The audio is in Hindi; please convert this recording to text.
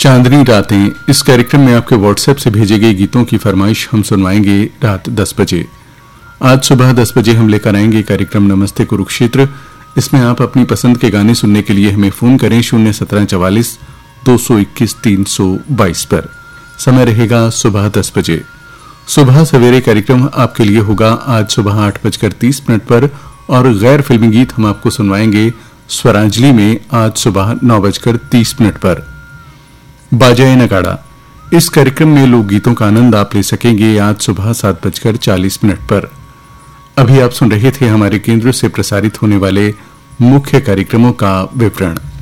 चांदनी रातें, इस कार्यक्रम में आपके व्हाट्सएप से भेजे गए गीतों की फरमाइश हम सुनवाएंगे रात 10 बजे। आज सुबह 10 बजे हम लेकर आएंगे कार्यक्रम नमस्ते कुरुक्षेत्र। इसमें आप अपनी पसंद के गाने सुनने के लिए हमें फोन करें 01744 221 322 पर। समय रहेगा सुबह 10 बजे। सुबह सवेरे कार्यक्रम आपके लिए होगा आज सुबह 8:30 पर और गैर फिल्मी गीत हम आपको सुनवाएंगे स्वरांजलि में आज सुबह 9:30 पर। बाजाए नगाड़ा, इस कार्यक्रम में लोकगीतों का आनंद आप ले सकेंगे आज सुबह 7:40 पर। अभी आप सुन रहे थे हमारे केंद्र से प्रसारित होने वाले मुख्य कार्यक्रमों का विवरण।